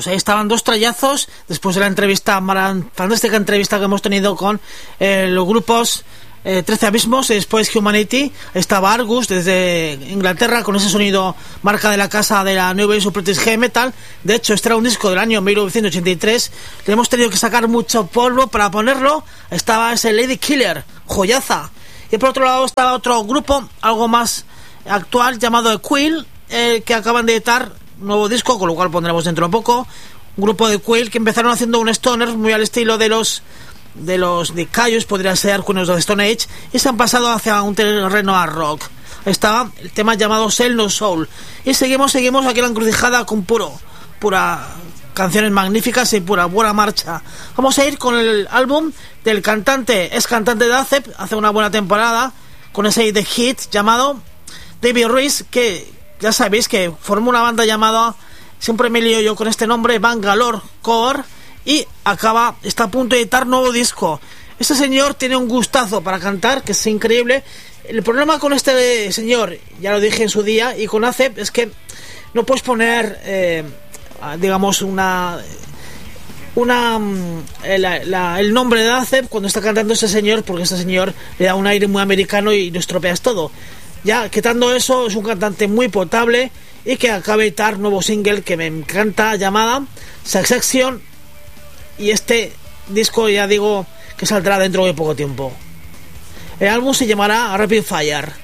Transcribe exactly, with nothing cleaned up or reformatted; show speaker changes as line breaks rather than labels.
Pues ahí estaban dos trayazos después de la entrevista, fantástica entrevista que hemos tenido con eh, los grupos eh, trece Abismos y después Humanity. Estaba Argus desde Inglaterra con ese sonido marca de la casa de la New Wave of British Heavy Metal. De hecho, este era un disco del año mil novecientos ochenta y tres. Le hemos tenido que sacar mucho polvo para ponerlo. Estaba ese Lady Killer, joyaza. Y por otro lado estaba otro grupo, algo más actual, llamado The Quill, eh, que acaban de editar nuevo disco, con lo cual pondremos dentro de poco. Un grupo de Quill que empezaron haciendo un stoner muy al estilo de los de los de Caius, podría ser algunos de Stone Age, y se han pasado hacia un terreno a rock. Ahí está el tema llamado Cell No Soul. Y seguimos, seguimos aquí en la encrucijada con puro, pura canciones magníficas y pura buena marcha. Vamos a ir con el álbum del cantante, es cantante de Acep, hace una buena temporada, con ese The Hit llamado David Ruiz, que ya sabéis que formó una banda llamada, siempre me lío yo con este nombre, Bangalore Core, y acaba, está a punto de editar nuevo disco. Este señor tiene un gustazo para cantar, que es increíble. El problema con este señor, ya lo dije en su día, y con Acep, es que no puedes poner, eh, digamos, una... una la, la, el nombre de Acep cuando está cantando ese señor, porque ese señor le da un aire muy americano y lo estropeas todo. Ya, quitando eso, es un cantante muy potable y que acaba de editar nuevo single que me encanta, llamada Succession, y este disco ya digo que saldrá dentro de poco tiempo. El álbum se llamará Rapid Fire.